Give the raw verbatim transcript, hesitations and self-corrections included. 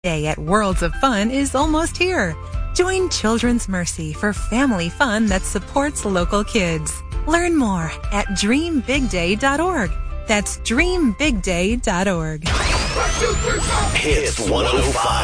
Day at Worlds of Fun is almost here. Join Children's Mercy for family fun that supports local kids. Learn more at dream big day dot org. That's dream big day dot org. Hits one oh five.